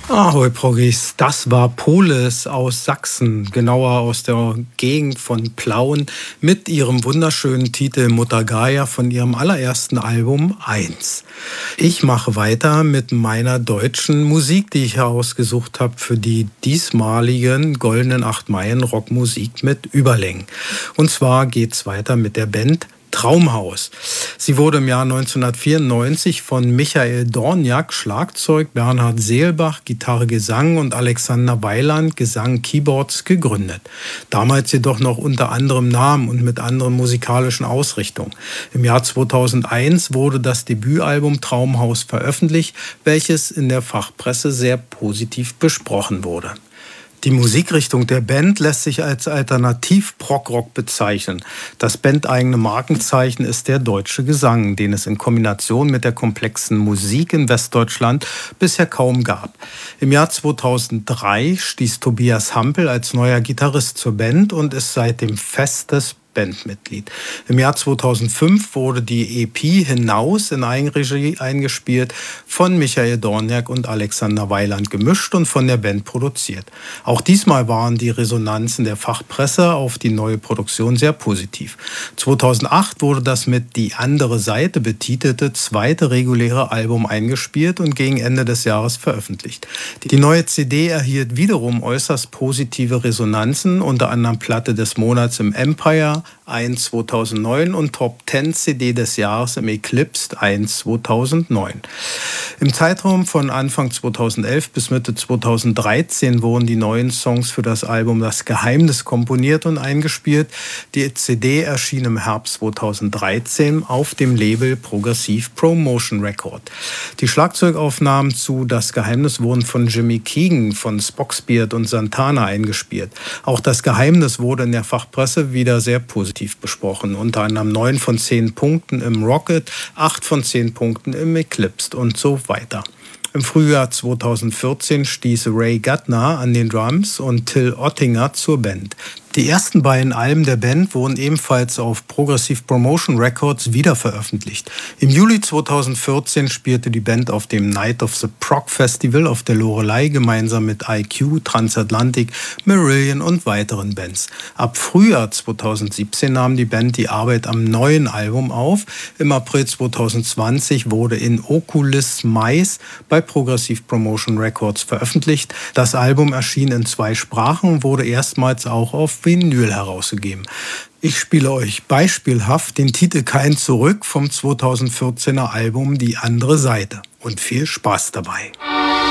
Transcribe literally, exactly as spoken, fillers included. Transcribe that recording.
Ahoi Progis, das war Polis aus Sachsen, genauer aus der Gegend von Plauen, mit ihrem wunderschönen Titel Mutter Gaia von ihrem allerersten Album eins. Ich mache weiter mit meiner deutschen Musik, die ich herausgesucht habe für die diesmaligen goldenen acht Meilen Rockmusik mit Überlängen. Und zwar geht's weiter mit der Band Traumhaus. Sie wurde im Jahr neunzehnhundertvierundneunzig von Michael Dorniak, Schlagzeug, Bernhard Seelbach, Gitarre, Gesang und Alexander Weiland, Gesang, Keyboards gegründet. Damals jedoch noch unter anderem Namen und mit anderen musikalischen Ausrichtungen. Im Jahr zweitausendeins wurde das Debütalbum Traumhaus veröffentlicht, welches in der Fachpresse sehr positiv besprochen wurde. Die Musikrichtung der Band lässt sich als Alternativ-Prog-Rock bezeichnen. Das bandeigene Markenzeichen ist der deutsche Gesang, den es in Kombination mit der komplexen Musik in Westdeutschland bisher kaum gab. Im Jahr zweitausenddrei stieß Tobias Hampel als neuer Gitarrist zur Band und ist seitdem festes Bandmitglied. Im Jahr zweitausendfünf wurde die E P Hinaus in Eigenregie eingespielt, von Michael Dorniak und Alexander Weiland gemischt und von der Band produziert. Auch diesmal waren die Resonanzen der Fachpresse auf die neue Produktion sehr positiv. zweitausendacht wurde das mit Die andere Seite betitelte zweite reguläre Album eingespielt und gegen Ende des Jahres veröffentlicht. Die neue C D erhielt wiederum äußerst positive Resonanzen, unter anderem Platte des Monats im Empire eins zweitausendneun und Top zehn C D des Jahres im Eclipsed eins zweitausendneun. Im Zeitraum von Anfang zweitausendelf bis Mitte zweitausenddreizehn wurden die neuen Songs für das Album Das Geheimnis komponiert und eingespielt. Die C D erschien im Herbst zweitausenddreizehn auf dem Label Progressive Promotion Record. Die Schlagzeugaufnahmen zu Das Geheimnis wurden von Jimmy Keegan von Spoxbeard und Santana eingespielt. Auch Das Geheimnis wurde in der Fachpresse wieder sehr positiv besprochen, unter anderem neun von zehn Punkten im Rocket, acht von zehn Punkten im Eclipsed und so weiter. Im Frühjahr zweitausendvierzehn stieß Ray Gardner an den Drums und Till Ottinger zur Band. Die ersten beiden Alben der Band wurden ebenfalls auf Progressive Promotion Records wiederveröffentlicht. Im Juli zweitausendvierzehn spielte die Band auf dem Night of the Prog Festival auf der Loreley gemeinsam mit I Q, Transatlantic, Marillion und weiteren Bands. Ab Frühjahr zweitausendsiebzehn nahm die Band die Arbeit am neuen Album auf. Im April zweitausendzwanzig wurde in Oculis Mais bei Progressive Promotion Records veröffentlicht. Das Album erschien in zwei Sprachen und wurde erstmals auch auf Vinyl herausgegeben. Ich spiele euch beispielhaft den Titel Kein Zurück vom zweitausendvierzehner Album Die andere Seite und viel Spaß dabei.